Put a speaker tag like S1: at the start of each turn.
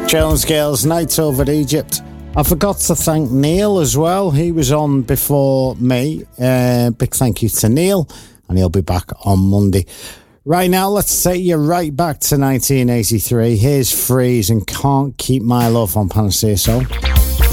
S1: Jones Gales, Night Over Egypt. I forgot to thank Neil as well. He was on before me. Big thank you to Neil, and he'll be back on Monday. Right now, let's take you right back to 1983. Here's Freeze and Can't Keep My Love on Panacea Soul.